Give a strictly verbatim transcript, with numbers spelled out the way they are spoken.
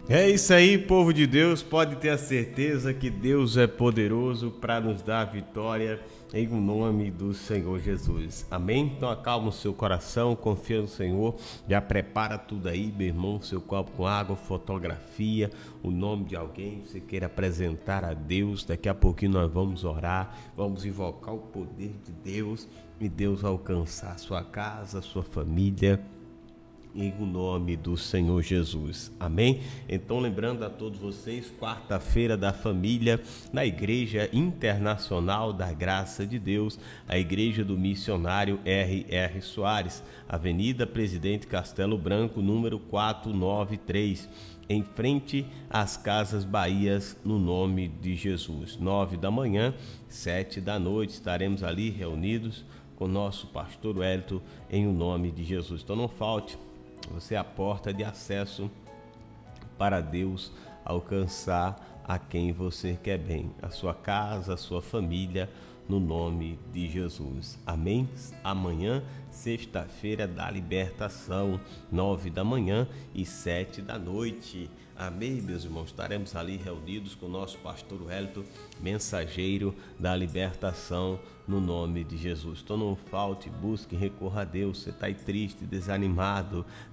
É isso aí, povo de Deus, pode ter a certeza que Deus é poderoso para nos dar a vitória em nome do Senhor Jesus. Amém? Então acalma o seu coração, confia no Senhor, já prepara tudo aí, meu irmão, seu copo com água, fotografia, o nome de alguém que você queira apresentar a Deus. Daqui a pouquinho nós vamos orar, vamos invocar o poder de Deus e Deus alcançar a sua casa, a sua família, em nome do Senhor Jesus. Amém? Então, lembrando a todos vocês, quarta-feira da família, na Igreja Internacional da Graça de Deus, a Igreja do Missionário R R Soares, Avenida Presidente Castelo Branco, número quatrocentos e noventa e três, em frente às Casas Bahias, no nome de Jesus. Nove da manhã, sete da noite, estaremos ali reunidos com o nosso pastor Wellington, em o nome de Jesus. Então não falte, você é a porta de acesso para Deus alcançar a quem você quer bem, a sua casa, a sua família, no nome de Jesus. Amém? Amanhã, sexta-feira da libertação, nove da manhã e sete da noite. Amém, meus irmãos? Estaremos ali reunidos com o nosso pastor Wellington, mensageiro da libertação, no nome de Jesus. Então não falte, busque, recorra a Deus. Você está aí triste, desanimado,